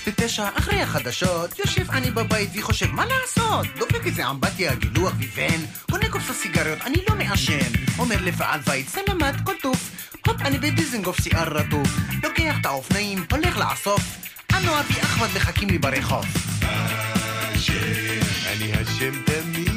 בתשע אחרי החדשות יושב אני בבית וחושב מה לעשות. דופק איזה אמבטיה, גילוח ויבן, קונה קופסה סיגריות, אני לא מעשן. אומר לפעל בית, סלמת, כל טוף. הופ, אני בדיזנגוף שיער רטוב. לוקח את האופניים, הולך לאסוף. אנו אבי אחמד מחכים לי ברחוב. אני השם תמיד.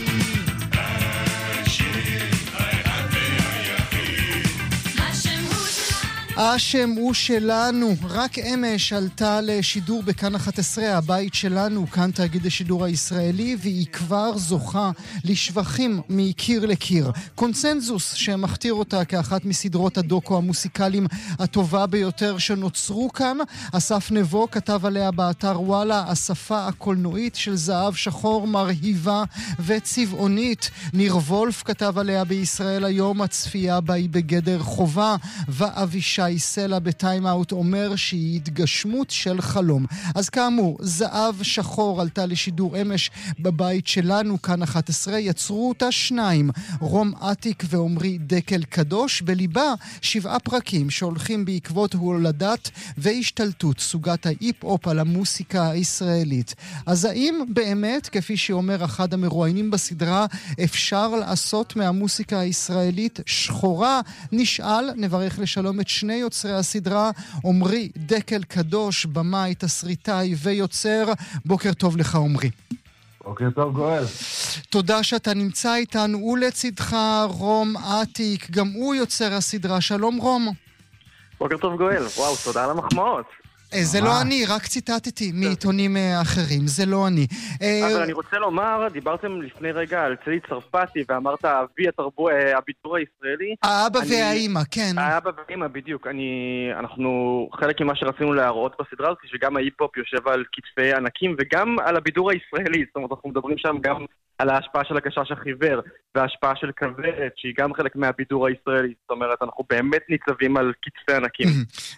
השם הוא שלנו. רק אמש עלתה לשידור בכאן 11, הבית שלנו, כאן תאגיד השידור הישראלי, והיא כבר זוכה לשבחים מקיר לקיר. קונצנזוס שמכתיר אותה כאחת מסדרות הדוקו המוסיקליים הטובה ביותר שנוצרו כאן. אסף נבו כתב עליה באתר וואלה, השפה הקולנועית של זהב שחור, מרהיבה וצבעונית. ניר וולף כתב עליה בישראל היום, הצפייה בה היא בגדר חובה, ואבישי סלע בטיים אאוט אומר שהיא התגשמות של חלום. אז כאמור, זהב שחור עלתה לשידור אמש בבית שלנו, כאן 11, יצרו אותה שניים, רום עתיק ועומרי דקל קדוש, בליבה 7 פרקים שהולכים בעקבות הולדת והשתלטות סוגת ההיפ-הופ על המוסיקה הישראלית. אז האם באמת, כפי שאומר אחד המרואיינים בסדרה, אפשר לעשות מהמוסיקה הישראלית שחורה? נשאל, נברך לשלום את שני יוצרי הסדרה, עומרי דקל קדוש, במאי, תסריטאי ויוצר. בוקר טוב לך עומרי. בוקר טוב גואל. תודה שאתה נמצא איתנו, ולצידך רום עתיק, גם הוא יוצר הסדרה. שלום רום. בוקר טוב גואל, וואו, תודה על המחמאות. זה לא אני, רק ציטטתי מעיתונים אחרים, זה לא אני. אבל אני רוצה לומר, דיברתם לפני רגע על צדי צרפתי, ואמרת אבי הביטור הישראלי. האבא והאימא, כן. האבא והאימא, בדיוק. אנחנו, חלק ממה שרצינו להראות בסדרה הזאת, שגם ההיפ-הופ יושב על כתפי ענקים, וגם על הבידור הישראלי. זאת אומרת, אנחנו מדברים שם גם על ההשפעה של הגשש החיוור, וההשפעה של כוורת, שהיא גם חלק מהבידור הישראלי. זאת אומרת, אנחנו באמת ניצבים על כתפי ענקים.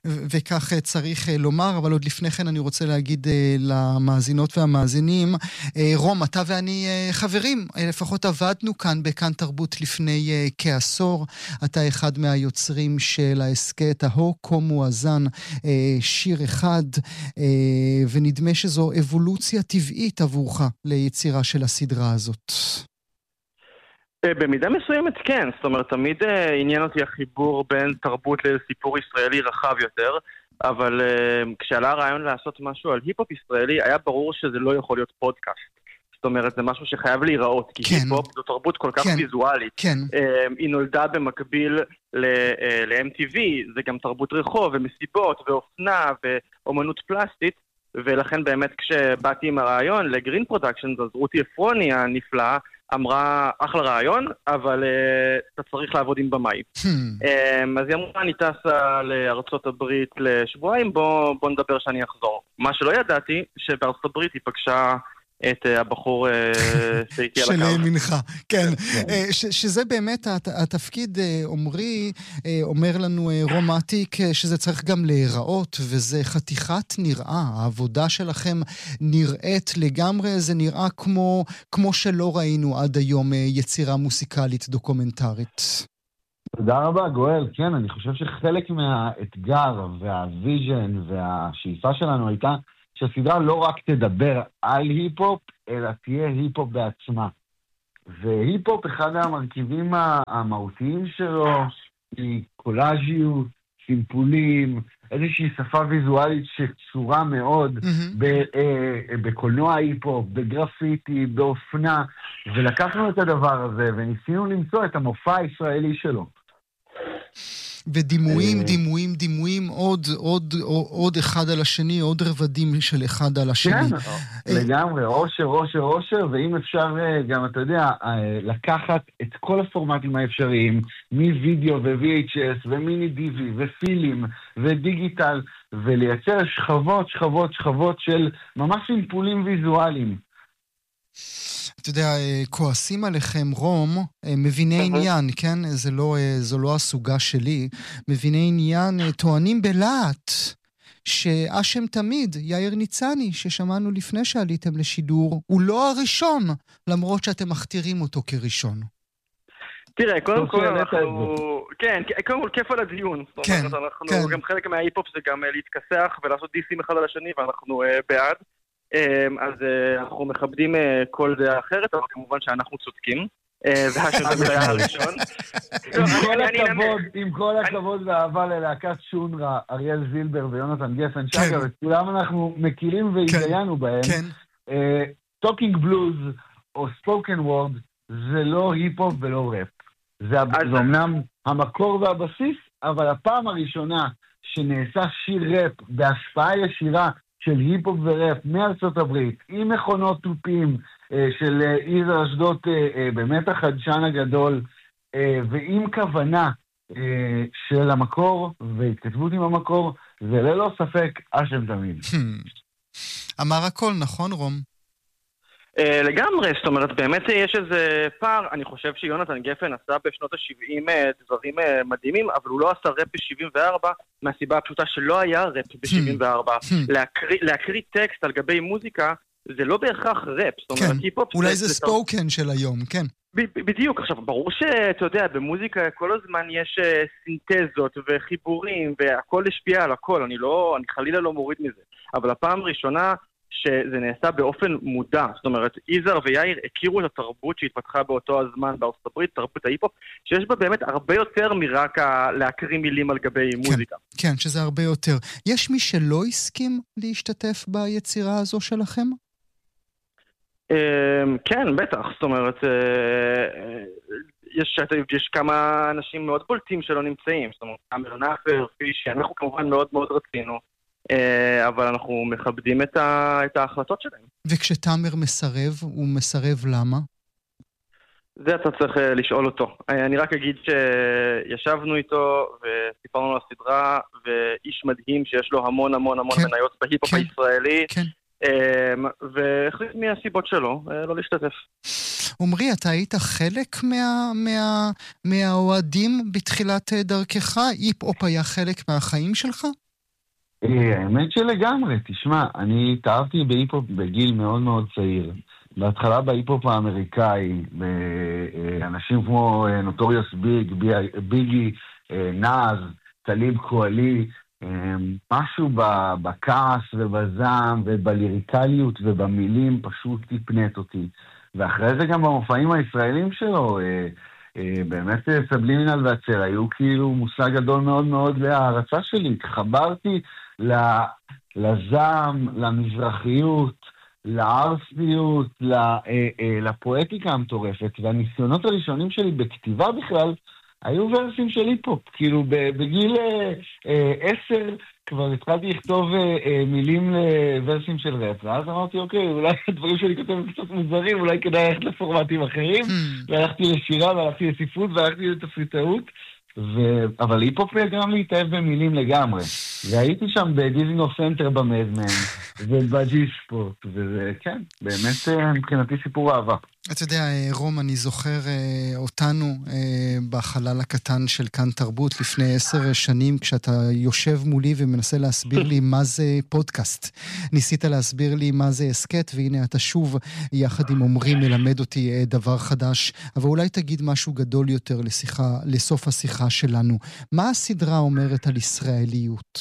וכך צריך לומר, אבל עוד לפני כן אני רוצה להגיד למאזינות והמאזינים, רום, אתה ואני חברים, לפחות עבדנו כאן בכאן תרבות לפני כעשור. אתה אחד מהיוצרים של העסקת ההוקו מואזן, שיר אחד, ונדמה שזו אבולוציה טבעית עבורך ליצירה של הסדרה הזאת. במידה מסוימת כן, זאת אומרת, תמיד עניין אותי החיבור בין תרבות לסיפור ישראלי רחב יותר, אבל כשעלה הרעיון לעשות משהו על היפ-הופ ישראלי, היה ברור שזה לא יכול להיות פודקאסט. זאת אומרת, זה משהו שחייב להיראות, כי היפ-הופ זו תרבות כל כך ויזואלית. היא נולדה במקביל ל-MTV, זה גם תרבות רחוב ומסיבות ואופנה ואומנות פלסטית, ולכן באמת כשבאתי עם הרעיון לגרין פרודקשנס, אז רותי אפרוני הנפלאה אמרה, אחלה רעיון, אבל אתה צריך לעבוד עם במאי. אז היא אמרה, אני טסה לארצות הברית לשבועיים, בוא נדבר שאני אחזור. מה שלא ידעתי, שבארצות הברית היא פגשה את הבחור שהייתי על הקו. של מנחה, כן. שזה באמת התפקיד, עומרי, אומר לנו רום עתיק, שזה צריך גם להיראות, וזה חתיכת נראה. העבודה שלכם נראית לגמרי, זה נראה כמו שלא ראינו עד היום יצירה מוסיקלית דוקומנטרית. תודה רבה גואל. כן, אני חושב שחלק מהאתגר והוויז'ן והשאיפה שלנו הייתה שהסדרה לא רק תדבר על היפ-הופ, אלא תהיה היפ-הופ בעצמה. והיפ-הופ, אחד המרכיבים המהותיים שלו, היא קולאז'יות, סימפולים, איזושהי שפה ויזואלית שצורה מאוד בקולנוע היפ-הופ, בגרפיטי, באופנה, ולקחנו את הדבר הזה וניסינו למצוא את המופע הישראלי שלו. ודימויים, עוד אחד על השני, עוד רבדים של אחד על השני. כן, לגמרי, אושר, ואם אפשר גם, אתה יודע, לקחת את כל הפורמטים האפשריים, מווידאו ו-VHS ומיני דיבי ופילים ודיגיטל, ולייצר שכבות של ממש סימפולים ויזואליים. אתה יודע, כועסים עליכם רום, מביני עניין, כן? זו לא הסוגה שלי. מביני עניין טוענים בלהט שאשם תמיד, יאיר ניצני, ששמענו לפני שעליתם לשידור, הוא לא הראשון, למרות שאתם מכתירים אותו כראשון. תראה, קודם כל אנחנו... כן, קודם כל כיף על הדיון. כן, אנחנו גם חלק מההיפ-הופ זה גם להתכסח ולעשות דיסים אחד על השני, ואנחנו בעד. אז אנחנו מכבדים כל דעה אחרת, אבל כמובן שאנחנו צודקים. והשם היה הראשון. עם כל הכבוד והאהבה ללהקת שונרה, אריאל זילבר ויונתן גפן שגר, את כולם אנחנו מכירים והתדיינו בהם. טוקינג בלוז או ספוקן וורד זה לא היפ-הופ ולא ראפ. זה אומנם המקור והבסיס, אבל הפעם הראשונה שנעשה שיר ראפ בהשפעה ישירה של היפ-הופ וראפ מארצות הברית, עם מכונות טופים של עיר אשדוד, באמת החדשן הגדול, ועם כוונה של המקור והתכתבות עם המקור, זה ללא ספק אשם תמיד. אמר הכל, נכון רום? לגמרי, זאת אומרת, באמת יש איזה פער, אני חושב שיונתן גפן עשה בשנות ה-70 דברים מדהימים, אבל הוא לא עשה ראפ ב-74, מהסיבה הפשוטה שלא היה ראפ ב-74. להקריא טקסט על גבי מוזיקה, זה לא בהכרח ראפ, זאת אומרת, היפ-הופ... אולי זה ספוקן של היום, כן. בדיוק, עכשיו, ברור שאתה יודע, במוזיקה כל הזמן יש סינתזות וחיבורים, והכל השפיע על הכל, אני חלילה לא מוריד מזה, אבל הפעם הראשונה שזה נעשה באופן מודע, זאת אומרת, איזר ויאיר הכירו את התרבות שהתפתחה באותו הזמן בארצות הברית, תרבות ההיפ-הופ, שיש בה באמת הרבה יותר מרק להקריא מילים על גבי מוזיקה. כן, שזה הרבה יותר. יש מי שלא הסכים להשתתף ביצירה הזו שלכם? כן, בטח, זאת אומרת, יש כמה אנשים מאוד בולטים שלא נמצאים, זאת אומרת, אמיר נאפר, פישי, אנחנו כמובן מאוד מאוד רצינו, אבל אנחנו מכבדים את ההחלטות שלהם. וכשתאמר מסרב, הוא מסרב למה? זה אתה צריך לשאול אותו. אני רק אגיד שישבנו איתו וסיפרנו על הסדרה, ואיש מדהים שיש לו המון המון המון מניות בהיפ-הופ הישראלי, והחליט מהסיבות שלו לא להשתתף. עומרי, אתה היית חלק מהאוהדים בתחילת דרכך? היפ-הופ היה חלק מהחיים שלך? האמת שלגמרי, תשמע, אני התאהבתי בהיפ-הופ בגיל מאוד מאוד צעיר. בהתחלה בהיפ-הופ האמריקאי, אנשים כמו נוטוריוס ביגי, נאז, טליב קואלי, משהו בכעס ובזעם ובליריקליות ובמילים פשוט טיפנט אותי. ואחרי זה גם במופעים הישראלים שלו, באמת סבלימינל והצל היו כאילו מושג גדול מאוד מאוד להערצה שלי. התחברתי לזעם, למזרחיות, לארסיות, לפואטיקה המטורפת, והניסיונות הראשונים שלי בכתיבה בכלל היו ורסים של היפ-הופ. כאילו בגיל 10 כבר התחלתי לכתוב מילים לוורסים של ראפ, ואז אמרתי, אוקיי, אולי הדברים שלי כותבים קצת מוזרים, אולי כדאי ללכת לפורמטים אחרים, והלכתי לשירה, והלכתי לספרות, והלכתי לתפריטאות, אבל היפ-הופ גם להתאהב במילים לגמרי. והייתי שם בדיזינגוף סנטר במזמן, ובג'י ספורט, וזה, כן, באמת מבחינתי סיפור אהבה. אתה יודע, רום, אני זוכר אותנו בחלל הקטן של כאן תרבות לפני 10 שנים, כשאתה יושב מולי ומנסה להסביר לי מה זה פודקאסט. ניסית להסביר לי מה זה הסקט, והנה אתה שוב יחד עם עומרי מלמד אותי דבר חדש, אבל אולי תגיד משהו גדול יותר לסוף השיחה שלנו. מה הסדרה אומרת על ישראליות?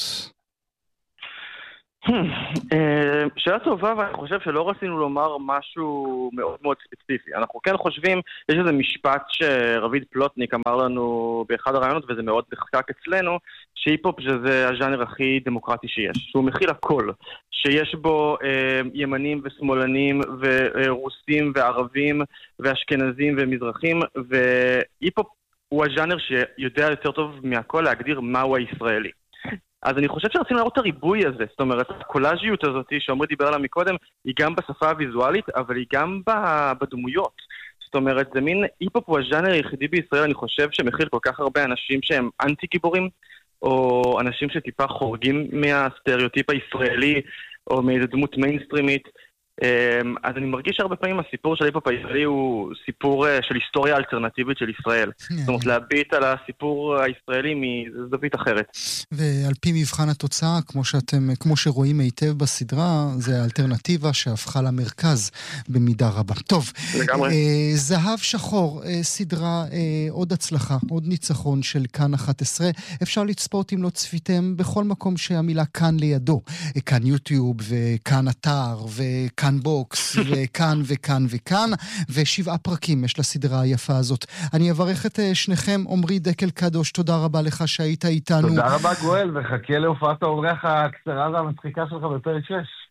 שאלה טובה, ואני חושב שלא רצינו לומר משהו מאוד מאוד ספציפי. אנחנו כן חושבים, יש איזה משפט שרביד פלוטניק אמר לנו באחד הרעיונות, וזה מאוד נחקק אצלנו, שהיפ-הופ שזה הז'אנר הכי דמוקרטי שיש, שהוא מכיל הכל, שיש בו ימנים ושמאלנים ורוסים וערבים ואשכנזים ומזרחים, והיפ-הופ הוא הז'אנר שיודע יותר טוב מהכל להגדיר מהו הישראלי. אז אני חושב שרצינו לראות את הריבוי הזה, זאת אומרת, הקולאז'יות הזאת שעומרי דיבר עליה מקודם, היא גם בשפה הוויזואלית, אבל היא גם בדמויות. זאת אומרת, זה מין, היפ-הופ הוא הז'אנר היחידי בישראל, אני חושב שמכיל כל כך הרבה אנשים שהם אנטי-גיבורים, או אנשים שטיפה חורגים מהסטריאוטיפ הישראלי, או מאיזו דמות מיינסטרימית, אז אני מרגיש שהרבה פעמים הסיפור של היפ-הופ הישראלי הוא סיפור של היסטוריה אלטרנטיבית של ישראל. זאת אומרת, להביט על הסיפור הישראלי מזווית אחרת. ועל פי מבחן התוצאה, כמו שרואים היטב בסדרה, זה האלטרנטיבה שהפכה למרכז במידה רבה. טוב, זהב שחור, סדרה, עוד הצלחה, עוד ניצחון של כאן 11. אפשר לצפות אם לא צפיתם בכל מקום שהמילה כאן לידו. כאן יוטיוב וכאן אתר וכאן בוקס וכאן וכאן וכאן, ו7 פרקים יש לסדרה היפה הזאת. אני אברך את שניכם. עומרי דקל קדוש, תודה רבה לך שהיית איתנו. תודה רבה גואל, וחכה להופעת האורח הקצרה והמצחיקה שלך בפרק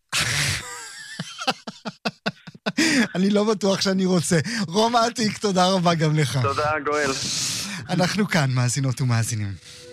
6. אני לא בטוח שאני רוצה. רום עתיק, תודה רבה גם לך. תודה גואל. אנחנו כאן, מאזינות ומאזינים.